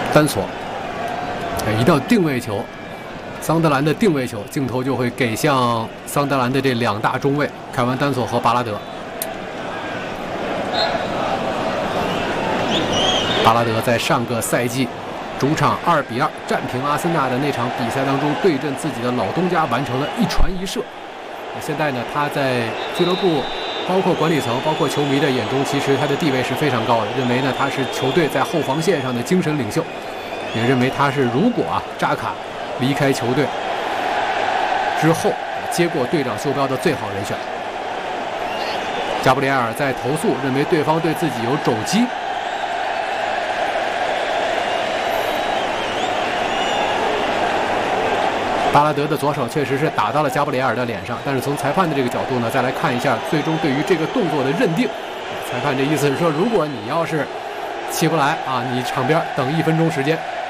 单索，一道定位球，桑德兰的定位球，镜头就会给向桑德兰的这2大中卫凯文丹索和巴拉德。巴拉德在上个赛季主场2比2战平阿森纳的那场比赛当中，对阵自己的老东家完成了1传1射。现在呢，他在俱乐部，包括管理层、包括球迷的眼中，其实他的地位是非常高的。认为呢，他是球队在后防线上的精神领袖，也认为他是如果扎卡离开球队之后接过队长袖标的最好人选。加布里埃尔在投诉，认为对方对自己有肘击。巴拉德的左手确实是打到了加布里埃尔的脸上，但是从裁判的这个角度呢，再来看一下最终对于这个动作的认定。裁判这意思是说，如果你要是起不来你场边等1分钟时间，